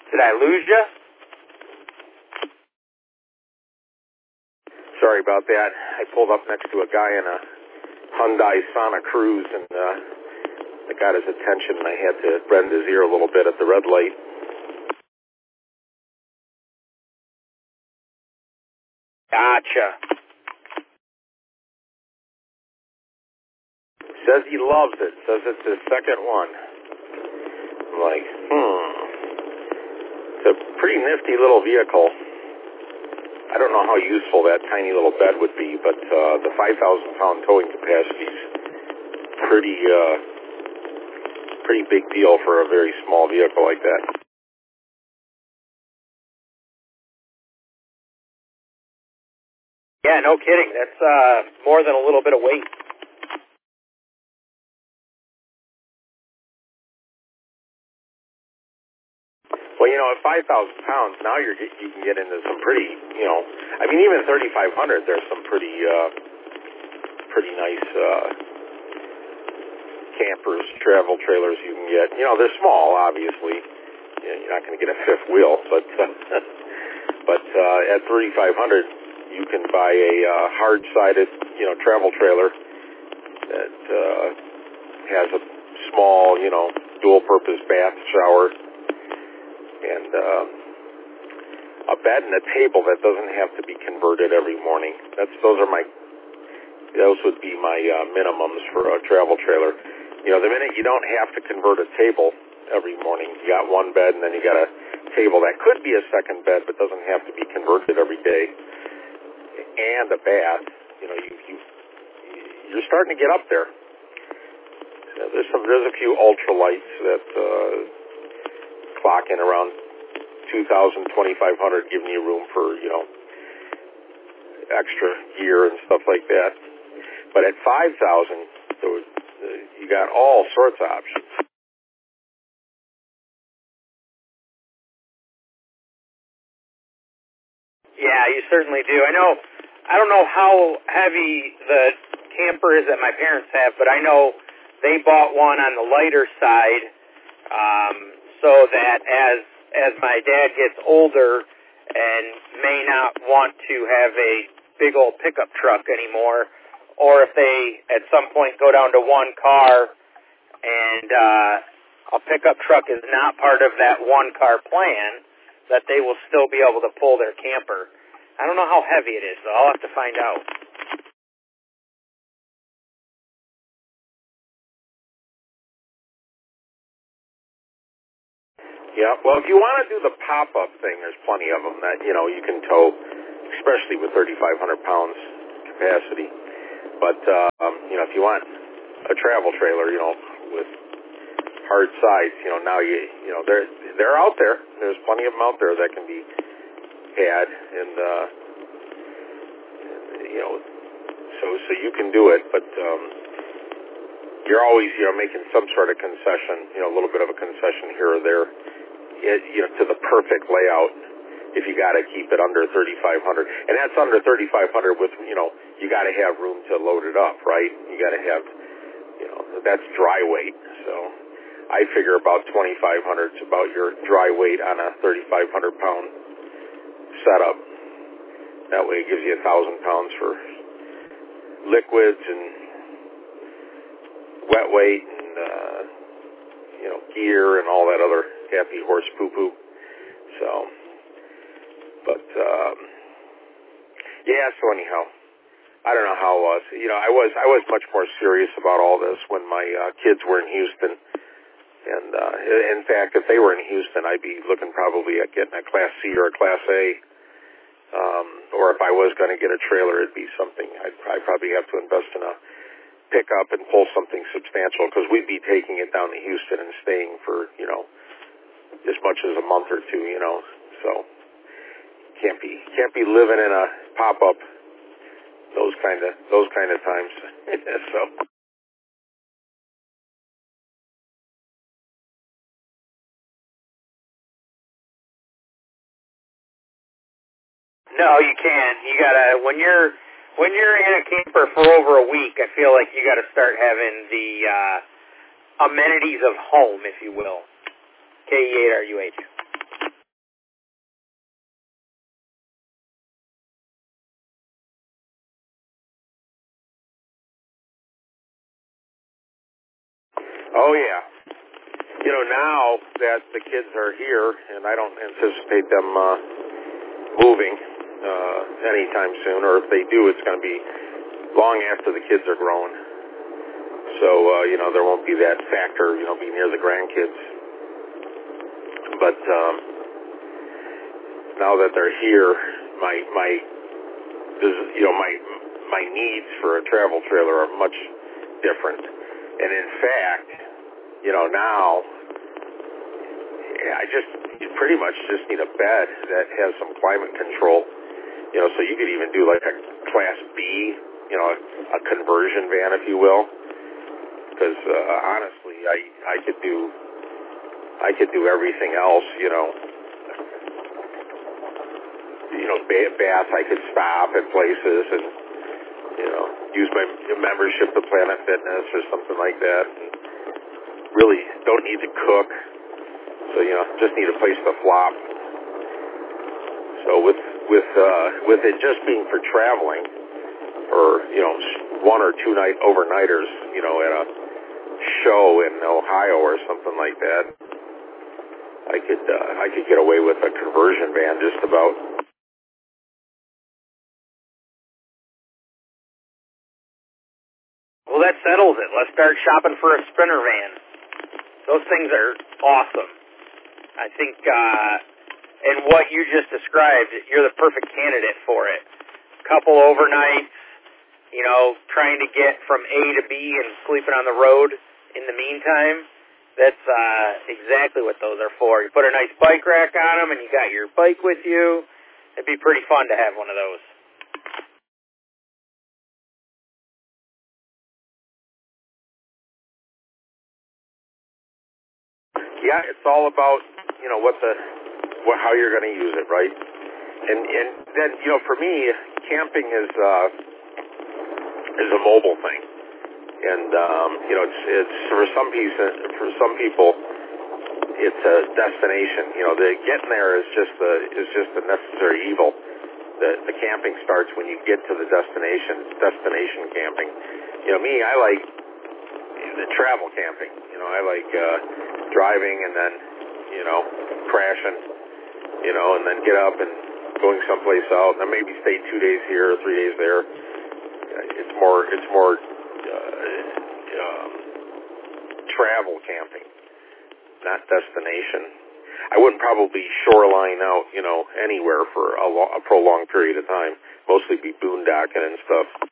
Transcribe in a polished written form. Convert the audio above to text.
Did I lose you? Sorry about that. I pulled up next to a guy in a Hyundai Santa Cruz, and I got his attention, and I had to bend his ear a little bit at the red light. Gotcha. Says he loves it. Says it's his second one. I'm like, It's a pretty nifty little vehicle. I don't know how useful that tiny little bed would be, but the 5,000-pound towing capacity is pretty big deal for a very small vehicle like that. Yeah, no kidding. That's more than a little bit of weight. Well, at 5,000 pounds, now you can get into some pretty, even 3,500, there's some pretty nice campers, travel trailers you can get. They're small, obviously. You're not going to get a fifth wheel, but at 3,500, you can buy a hard-sided, travel trailer that has a small, dual-purpose bath, shower, and a bed and a table that doesn't have to be converted every morning. Those would be my minimums for a travel trailer. The minute you don't have to convert a table every morning, you got one bed and then you got a table that could be a second bed but doesn't have to be converted every day, and a bath. You're starting to get up there. There's a few ultralights that clock in around 2,000, 2,500, giving you room for, extra gear and stuff like that. But at 5,000, you got all sorts of options. Yeah, you certainly do. I don't know how heavy the camper is that my parents have, but I know they bought one on the lighter side, so that as my dad gets older and may not want to have a big old pickup truck anymore, or if they at some point go down to one car and a pickup truck is not part of that one car plan, that they will still be able to pull their camper. I don't know how heavy it is, though. I'll have to find out. Yeah, well, if you want to do the pop-up thing, there's plenty of them that, you can tow, especially with 3,500 pounds capacity. But, if you want a travel trailer, with hard sides, now they're out there. There's plenty of them out there that can be had, and, so you can do it, but, you're always, making some sort of concession, a little bit of a concession here or there, to the perfect layout, if you got to keep it under 3,500. And that's under 3,500 with, you got to have room to load it up, right? You got to have, that's dry weight. So I figure about 2,500 is about your dry weight on a 3,500 pound setup. That way it gives you 1,000 pounds for liquids and wet weight and, gear and all that other happy horse poo-poo. So, but, so anyhow, I don't know how it was. I was much more serious about all this when my kids were in Houston. And, in fact, if they were in Houston, I'd be looking probably at getting a Class C or a Class A. Or if I was going to get a trailer, it'd be something I'd probably have to invest in a pickup and pull something substantial, because we'd be taking it down to Houston and staying for, as much as a month or two, so can't be living in a pop-up those kind of times. So No, you can't. You gotta, when you're in a camper for over a week, I feel like you gotta start having the amenities of home, if you will. KE8RUH. Oh, yeah. You know, now that the kids are here, and I don't anticipate them moving anytime soon, or if they do, it's going to be long after the kids are grown. So, you know, there won't be that factor, you know, being near the grandkids. But now that they're here, my needs for a travel trailer are much different. And in fact, you know, now you pretty much just need a bed that has some climate control. You know, so you could even do like a Class B, you know, a conversion van, if you will. Because honestly, I could do everything else. You know, baths. I could stop at places and, you know, use my membership to Planet Fitness or something like that. And really don't need to cook. So, you know, just need a place to flop. So with it just being for traveling, or, you know, 1 or 2 night overnighters, you know, at a show in Ohio or something like that, I could get away with a conversion van just about. Well, that settles it. Let's start shopping for a sprinter van. Those things are awesome. I think, and what you just described, you're the perfect candidate for it. Couple overnights, you know, trying to get from A to B and sleeping on the road in the meantime. That's exactly what those are for. You put a nice bike rack on them and you got your bike with you. It'd be pretty fun to have one of those. Yeah, it's all about, you know, how you're going to use it, right? And then, you know, for me, camping is a mobile thing, and you know, it's for some people, it's a destination. You know, getting there is just a necessary evil. The camping starts when you get to the destination. It's destination camping. You know, me, I like the travel camping. You know, I like driving and then, you know, crashing, you know, and then get up and going someplace out, and then maybe stay 2 days here or 3 days there. It's more travel camping, not destination. I wouldn't probably shoreline out, you know, anywhere for a prolonged period of time. Mostly be boondocking and stuff.